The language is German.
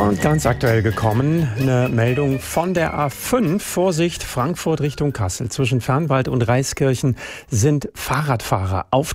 Und ganz aktuell gekommen, eine Meldung von der A5. Vorsicht, Frankfurt Richtung Kassel. Zwischen Fernwald und Reiskirchen sind Fahrradfahrer auf